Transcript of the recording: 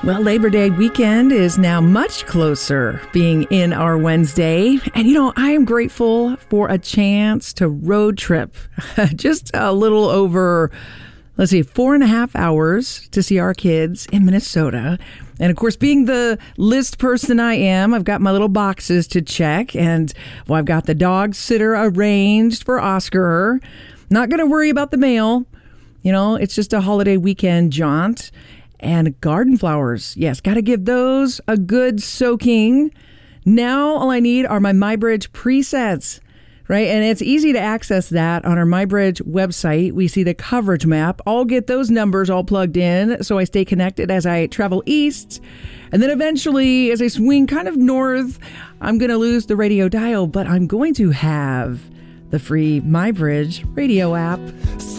Well, Labor Day weekend is now much closer being in our Wednesday. And, I am grateful for a chance to road trip just a little over, 4.5 hours to see our kids in Minnesota. And of course, being the list person I am, I've got my little boxes to check. And I've got the dog sitter arranged for Oscar. Not going to worry about the mail. It's just a holiday weekend jaunt. And garden flowers. Yes, got to give those a good soaking. Now all I need are my MyBridge presets, right? And it's easy to access that on our MyBridge website. We see the coverage map. I'll get those numbers all plugged in so I stay connected as I travel east. And then eventually, as I swing kind of north, I'm going to lose the radio dial, but I'm going to have the free MyBridge radio app.